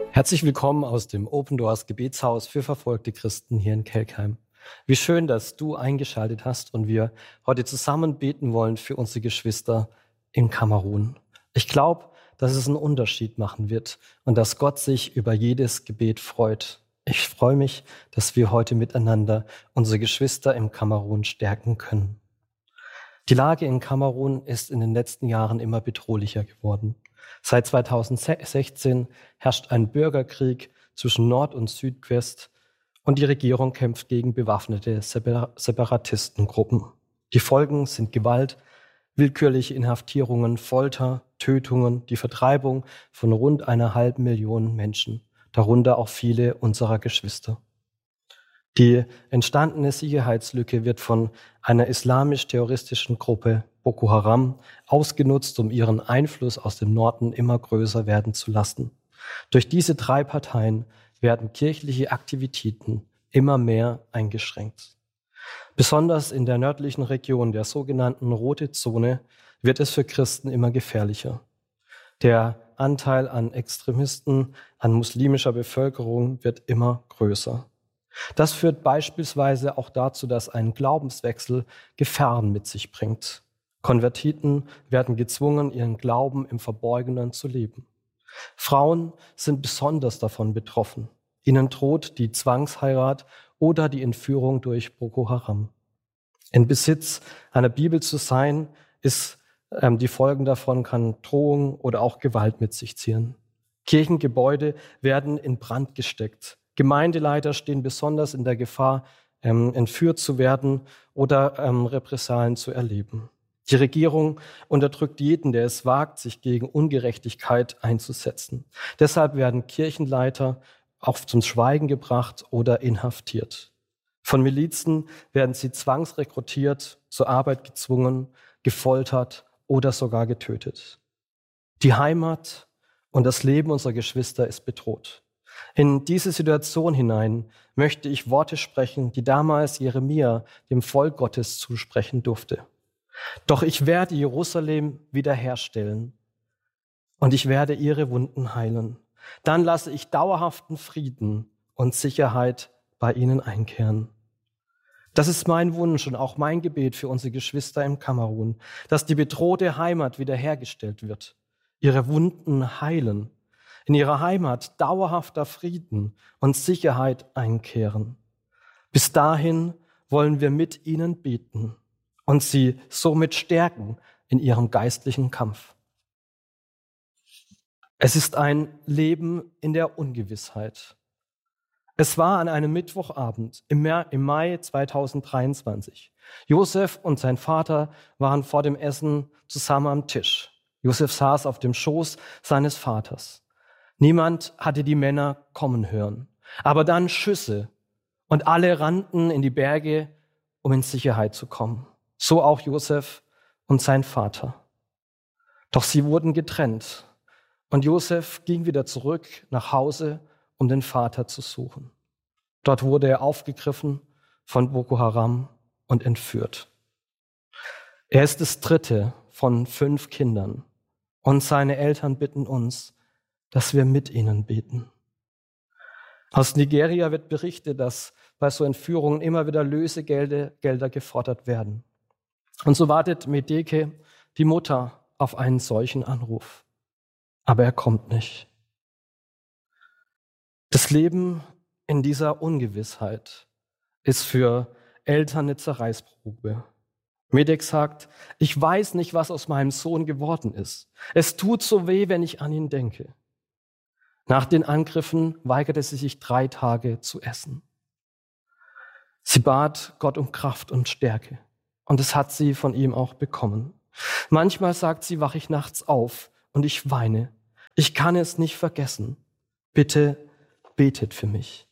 Herzlich willkommen aus dem Open Doors Gebetshaus für verfolgte Christen hier in Kelkheim. Wie schön, dass du eingeschaltet hast und wir heute zusammen beten wollen für unsere Geschwister in Kamerun. Ich glaube, dass es einen Unterschied machen wird und dass Gott sich über jedes Gebet freut. Ich freue mich, dass wir heute miteinander unsere Geschwister im Kamerun stärken können. Die Lage in Kamerun ist in den letzten Jahren immer bedrohlicher geworden. Seit 2016 herrscht ein Bürgerkrieg zwischen Nord- und Südwest und die Regierung kämpft gegen bewaffnete Separatistengruppen. Die Folgen sind Gewalt, willkürliche Inhaftierungen, Folter, Tötungen, die Vertreibung von rund 1,5 Million Menschen, darunter auch viele unserer Geschwister. Die entstandene Sicherheitslücke wird von einer islamisch-terroristischen Gruppe Boko Haram ausgenutzt, um ihren Einfluss aus dem Norden immer größer werden zu lassen. Durch diese 3 Parteien werden kirchliche Aktivitäten immer mehr eingeschränkt. Besonders in der nördlichen Region, der sogenannten Rote Zone, wird es für Christen immer gefährlicher. Der Anteil an Extremisten, an muslimischer Bevölkerung wird immer größer. Das führt beispielsweise auch dazu, dass ein Glaubenswechsel Gefahren mit sich bringt. Konvertiten werden gezwungen, ihren Glauben im Verborgenen zu leben. Frauen sind besonders davon betroffen. Ihnen droht die Zwangsheirat oder die Entführung durch Boko Haram. In Besitz einer Bibel zu sein, die Folgen davon kann Drohung oder auch Gewalt mit sich ziehen. Kirchengebäude werden in Brand gesteckt. Gemeindeleiter stehen besonders in der Gefahr, entführt zu werden oder Repressalien zu erleben. Die Regierung unterdrückt jeden, der es wagt, sich gegen Ungerechtigkeit einzusetzen. Deshalb werden Kirchenleiter auch zum Schweigen gebracht oder inhaftiert. Von Milizen werden sie zwangsrekrutiert, zur Arbeit gezwungen, gefoltert oder sogar getötet. Die Heimat und das Leben unserer Geschwister ist bedroht. In diese Situation hinein möchte ich Worte sprechen, die damals Jeremia dem Volk Gottes zusprechen durfte. Doch ich werde Jerusalem wiederherstellen und ich werde ihre Wunden heilen. Dann lasse ich dauerhaften Frieden und Sicherheit bei ihnen einkehren. Das ist mein Wunsch und auch mein Gebet für unsere Geschwister im Kamerun, dass die bedrohte Heimat wiederhergestellt wird, ihre Wunden heilen, in ihrer Heimat dauerhafter Frieden und Sicherheit einkehren. Bis dahin wollen wir mit ihnen beten und sie somit stärken in ihrem geistlichen Kampf. Es ist ein Leben in der Ungewissheit. Es war an einem Mittwochabend im Mai 2023. Josef und sein Vater waren vor dem Essen zusammen am Tisch. Josef saß auf dem Schoß seines Vaters. Niemand hatte die Männer kommen hören. Aber dann Schüsse und alle rannten in die Berge, um in Sicherheit zu kommen. So auch Josef und sein Vater. Doch sie wurden getrennt und Josef ging wieder zurück nach Hause, um den Vater zu suchen. Dort wurde er aufgegriffen von Boko Haram und entführt. Er ist das 3. von 5 Kindern und seine Eltern bitten uns, dass wir mit ihnen beten. Aus Nigeria wird berichtet, dass bei so Entführungen immer wieder Lösegelder gefordert werden. Und so wartet Medeke, die Mutter, auf einen solchen Anruf. Aber er kommt nicht. Das Leben in dieser Ungewissheit ist für Eltern eine Zerreißprobe. Medek sagt, ich weiß nicht, was aus meinem Sohn geworden ist. Es tut so weh, wenn ich an ihn denke. Nach den Angriffen weigerte sie sich 3 Tage zu essen. Sie bat Gott um Kraft und Stärke. Und das hat sie von ihm auch bekommen. Manchmal sagt sie, wache ich nachts auf und ich weine. Ich kann es nicht vergessen. Bitte betet für mich.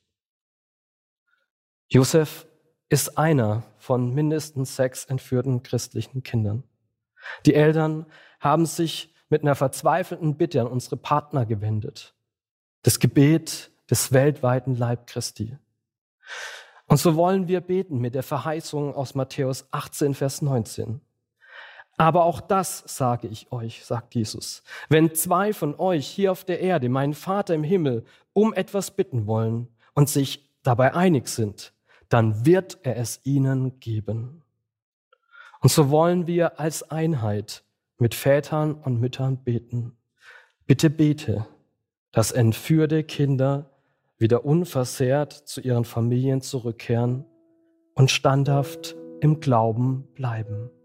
Josef ist einer von mindestens 6 entführten christlichen Kindern. Die Eltern haben sich mit einer verzweifelten Bitte an unsere Partner gewendet. Das Gebet des weltweiten Leib Christi. Und so wollen wir beten mit der Verheißung aus Matthäus 18, Vers 19. Aber auch das sage ich euch, sagt Jesus. Wenn 2 von euch hier auf der Erde meinen Vater im Himmel um etwas bitten wollen und sich dabei einig sind, dann wird er es ihnen geben. Und so wollen wir als Einheit mit Vätern und Müttern beten. Bitte bete, dass entführte Kinder wieder unversehrt zu ihren Familien zurückkehren und standhaft im Glauben bleiben.